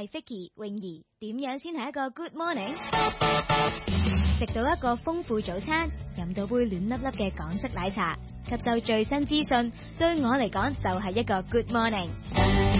係 Vicky 泳兒。點樣先係一個 Good Morning？ 食到一個豐富早餐，飲到杯暖粒粒嘅港式奶茶，吸收最新資訊，對我嚟講就係一個 Good Morning。